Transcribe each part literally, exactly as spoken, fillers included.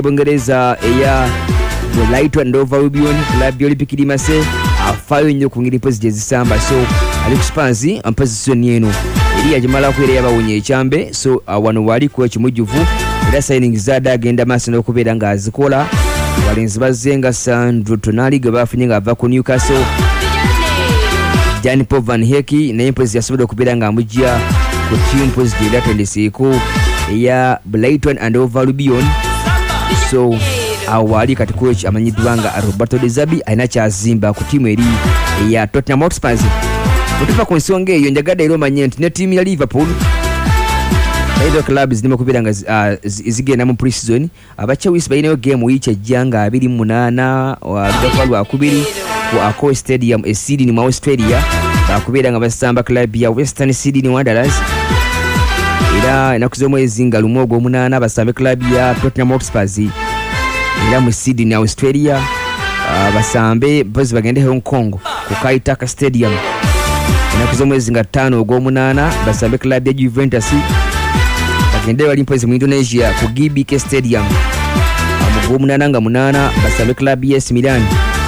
Bungereza eya Brighton and Hove Albion club Olympic Limase afayo nnyo ku ngiri mpozi gyezisamba so Alex Spanzi amposition yeno eri yajimala kwera yabawonye ekyambe so uh, wano wali ko kimujuvu era signing zada agenda maso n'okubeera nga azikola walenzi bazenga Sandro Tonali gabafunye nga ava ku Newcastle Jan Paul Van Heki naye mpozi yasobola okubeera nga amujja ku team mpozi gyatendeseko eya Brighton and Hove Albion so awali kati coach amanyidwa nga Roberto De Zerbi aina kyazimba ku timu eri ya Tottenham Hotspur. Mutufa ku nsonga eyo njagada ero manye nti ne timu ya Liverpool Edo clubs nimo kubira nga uh, zigenda mu pre-season abachawisi bayinayo game wiche janga abiri munana wa Buffalo akubiri ku Accor Stadium e Sydney mu Australia bakubira nga basamba club ya Western Sydney Wanderers era inakuzo mwezi nga lumogo munana basambe club ya Tottenham Hotspur era mu Sydney Australia uh, basambe bozi bagende Hong Kong ku Kaitaka Stadium inakuzo mwezi nga tano ogwo munana basambe club ya Juventus bagende bali mpozi mu Indonesia ku G B K Stadium amugwo munana nga munana basambe club ya A S Milan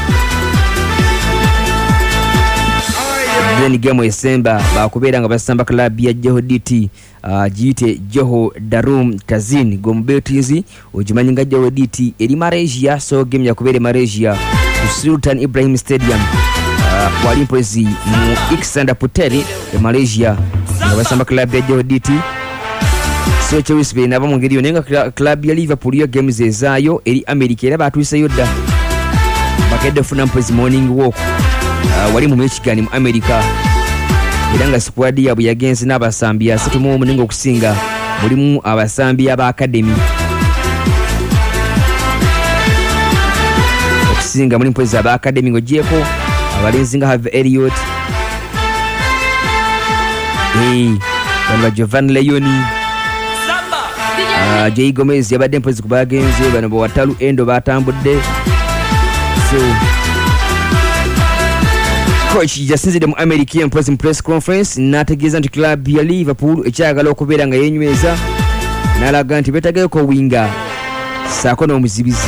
then game December bakubera nga basamba club ya Johor D T uh, jite Johor Darul Tazin Gombetizi ojimanyi nga Johor D T eri Malaysia so game ya kubere Malaysia ku Sultan Ibrahim Stadium uh, wali mpozi mu Iskandar Puteri e Malaysia nga basamba club ya Johor D T so chewisi be nabo mungeri yonenga club ya Liverpool yo games ezayo eri America era batwisa yodda bakede funa mpozi morning walk Uh, wali mu Michigan mu America era nga squad yabo yagenze n'abasambi asatu mu muningo okusinga mulimu abasambi aba academy okusinga mulimu poza aba academy ngojeko abalenzi nga have Elliot hey bano Giovanni Leoni uh, Jay Gomez yabadde mpozi kubagenze bano bo Watalu Endo batambudde so coach jasinzide mu America in press press conference nategeza nti club ya Liverpool ekyagala okubeera nga yenyweza nalaga nti betagayo ko winga sako no muzibizi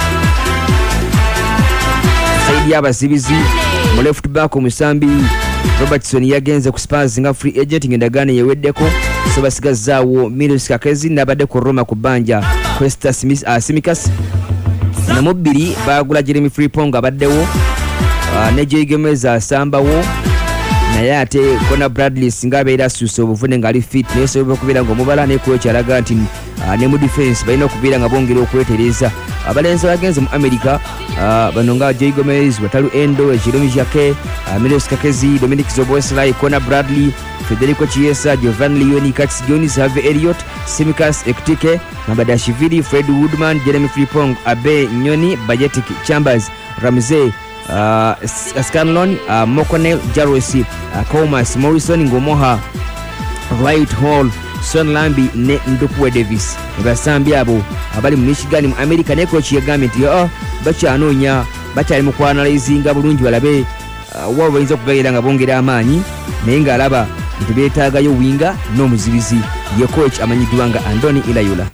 saidi abazibizi mu left back omusambi Robertson yagenze ku Spurs nga free agent ngendagane yeweddeko so basigazaawo Milos Kakezi nabadde ku Roma ku banja Questa Smith Asimikas na mobili bagula Jeremy Frimpong abaddewo Uh, neje igemeza sambawo naye ate Conor Bradley singabeera suso obuvune nga ali fit neso bakubira ngo mubala ne coach alaga nti uh, ne mu defense bayina okubira nga bongera okwetereza abalenzi bagenze mu America uh, bano nga Jay Gomez Watalu Endo Jerome Jacquet uh, Milos Kakezi Dominic Szoboszlai Conor Bradley Federico Chiesa Giovanni Leoni Curtis Jones Have Elliot Simikas Ekitike Mabadashvili Fred Woodman Jeremy Frimpong Abe Nyoni Bajetic Chambers Ramsey Uh, Scanlon, uh, Mokonel, Jarosi, uh, Comas, Morrison, Ngomoha, Wright Hall, Son Lambi, ne Ndukwe Davis. Basambi abo abali mu Michigan mu America ne coach yagambye nti oh bacha anonya bacha ali mu analyzinga bulungi balabe uh, wabo bayinza kubeera nga bongera amaanyi naye nga alaba nti beetaagayo winga n'omuzibizi ye coach amanyidwa nga Andoni Iraola.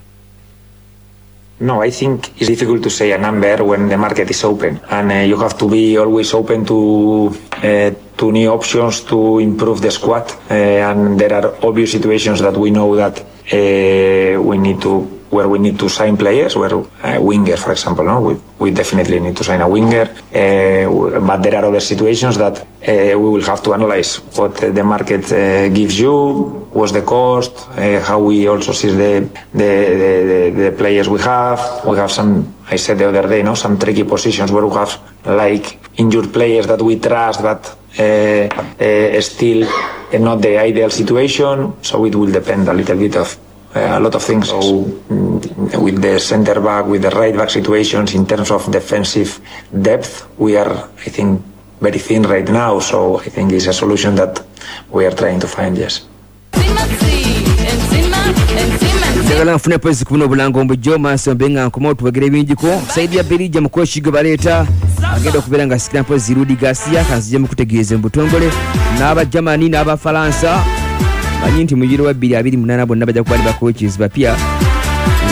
No, I think it's difficult to say a number when the market is open, and uh, you have to be always open to uh, to new options to improve the squad. Uh, and there are obvious situations that we know that uh, we need to, where we need to sign players, where uh, winger, for example, no, we we definitely need to sign a winger. Uh, but there are other situations that uh, we will have to analyze what uh, the market uh, gives you. What's the cost, uh, how we also see the, the, the, the players we have. We have some, I said the other day, no, some tricky positions where we have like injured players that we trust, but uh, uh, still not the ideal situation. So it will depend a little bit of uh, a lot of things. So mm, with the center back, with the right back situations, in terms of defensive depth, we are, I think, very thin right now. So I think it's a solution that we are trying to find, yes. Ndagala mfune pwezi kuno bulango mbujo maso mbenga nkomo tuwegere binjiko saidi ya Belija mkochi gobaleta agenda okubera nga sikira pwezi Rudi Garcia kanzije mukutegeeze mbutongole n'aba Germany n'aba Faransa banyinti mujiro wa bbiri abiri munana bonna bajja kubali ba coaches bapya